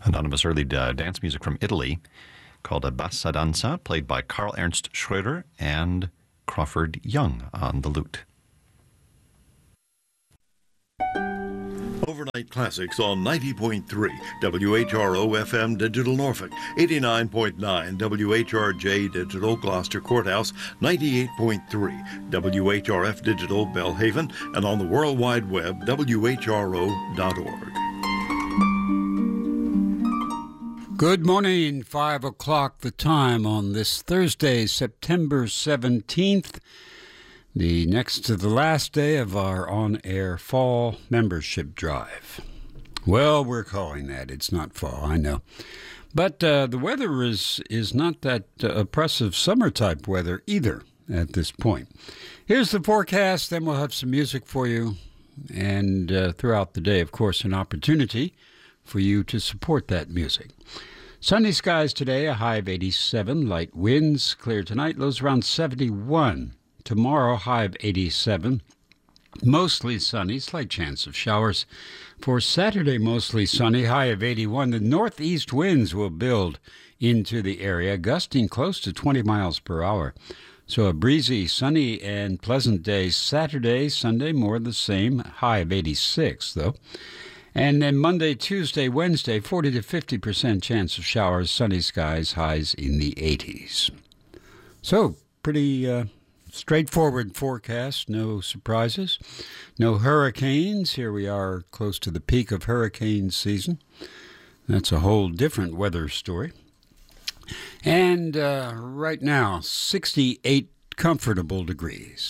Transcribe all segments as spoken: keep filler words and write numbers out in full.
Anonymous early uh, dance music from Italy called a Bassa Danza, played by Karl Ernst Schroeder and Crawford Young on the lute. Overnight Classics on ninety point three W H R O F M Digital Norfolk, eighty-nine point nine W H R J Digital Gloucester Courthouse, ninety-eight point three W H R F Digital Belhaven, and on the World Wide Web, W H R O dot org. Good morning, five o'clock the time on this Thursday, September seventeenth. The next to the last day of our on-air fall membership drive. Well, we're calling that. It's not fall, I know. But uh, the weather is, is not that uh, oppressive summer-type weather either at this point. Here's the forecast, then we'll have some music for you. And uh, throughout the day, of course, an opportunity for you to support that music. Sunny skies today, a high of eighty-seven. Light winds, clear tonight, lows around seventy-one. Tomorrow, high of eighty-seven. Mostly sunny, slight chance of showers. For Saturday, mostly sunny, high of eighty-one. The northeast winds will build into the area, gusting close to twenty miles per hour. So a breezy, sunny, and pleasant day Saturday. Sunday, more the same, high of eighty-six, though. And then Monday, Tuesday, Wednesday, forty to fifty percent chance of showers, sunny skies, highs in the eighties. So, pretty uh, straightforward forecast, no surprises, no hurricanes. Here we are close to the peak of hurricane season. That's a whole different weather story. And uh, right now, sixty-eight comfortable degrees.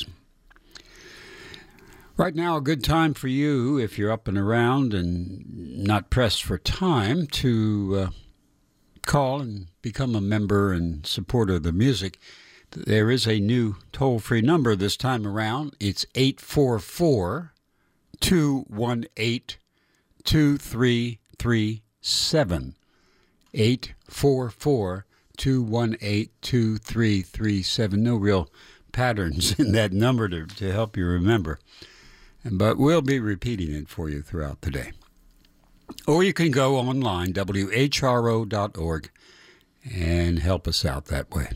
Right now, a good time for you, if you're up and around and not pressed for time, to uh, call and become a member and supporter of the music. There is a new toll-free number this time around. It's eight four four, two one eight, two three three seven. eight four four, two one eight, two three three seven. No real patterns in that number to, to help you remember. But we'll be repeating it for you throughout the day. Or you can go online, W H R O dot org, and help us out that way.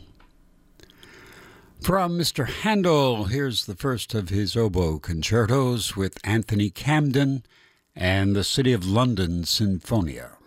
From Mister Handel, here's the first of his oboe concertos with Anthony Camden and the City of London Sinfonia.